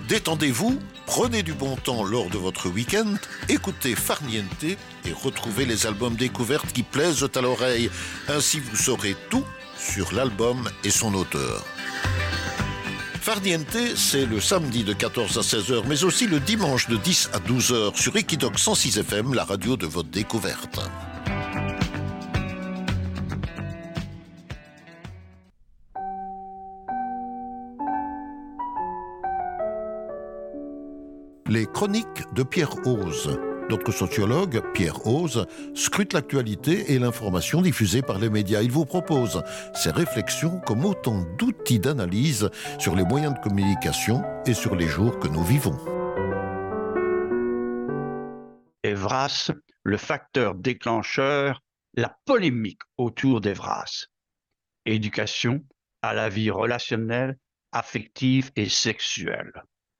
Détendez-vous, prenez du bon temps lors de votre week-end, écoutez Farniente et retrouvez les albums découvertes qui plaisent à l'oreille. Ainsi vous saurez tout sur l'album et son auteur. Farniente, c'est le samedi de 14 à 16h, mais aussi le dimanche de 10 à 12h sur Equidox 106 FM, la radio de votre découverte. Les chroniques de Pierre Ose. Notre sociologue, Pierre Ose, scrute l'actualité et l'information diffusée par les médias. Il vous propose ses réflexions comme autant d'outils d'analyse sur les moyens de communication et sur les jours que nous vivons. Evras, le facteur déclencheur, la polémique autour d'Evras. Éducation à la vie relationnelle, affective et sexuelle.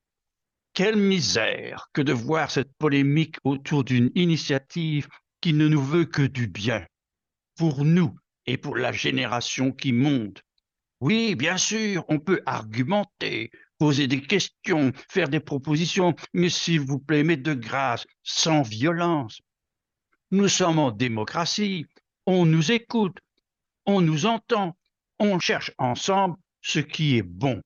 Quelle misère que de voir cette polémique autour d'une initiative qui ne nous veut que du bien, pour nous et pour la génération qui monte. Oui, bien sûr, on peut argumenter, poser des questions, faire des propositions, mais s'il vous plaît, mais de grâce, sans violence. Nous sommes en démocratie, on nous écoute, on nous entend, on cherche ensemble ce qui est bon.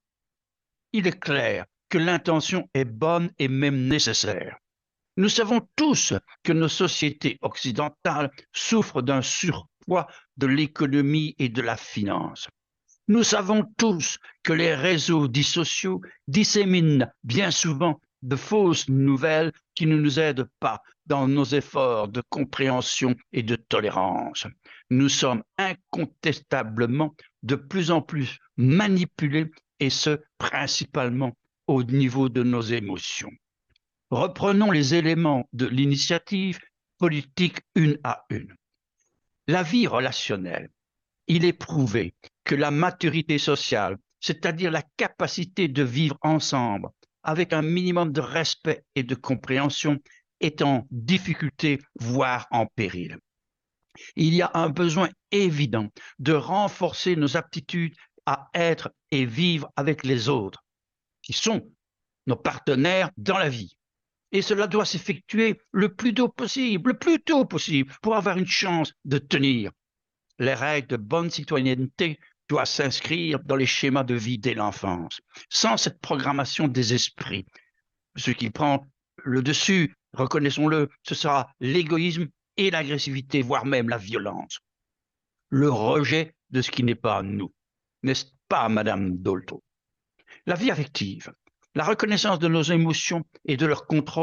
Il est clair que l'intention est bonne et même nécessaire. Nous savons tous que nos sociétés occidentales souffrent d'un surpoids de l'économie et de la finance. Nous savons tous que les réseaux dits sociaux disséminent bien souvent de fausses nouvelles qui ne nous aident pas dans nos efforts de compréhension et de tolérance. Nous sommes incontestablement de plus en plus manipulés et ce, principalement au niveau de nos émotions. Reprenons les éléments de l'initiative politique une à une. La vie relationnelle, il est prouvé que la maturité sociale, c'est-à-dire la capacité de vivre ensemble avec un minimum de respect et de compréhension, est en difficulté, voire en péril. Il y a un besoin évident de renforcer nos aptitudes à être et vivre avec les autres, qui sont nos partenaires dans la vie. Et cela doit s'effectuer le plus tôt possible, pour avoir une chance de tenir. Les règles de bonne citoyenneté doivent s'inscrire dans les schémas de vie dès l'enfance. Sans cette programmation des esprits, ce qui prend le dessus, reconnaissons-le, ce sera l'égoïsme et l'agressivité, voire même la violence. Le rejet de ce qui n'est pas nous. N'est-ce pas, Madame Dolto? La vie affective, la reconnaissance de nos émotions et de leur contrôle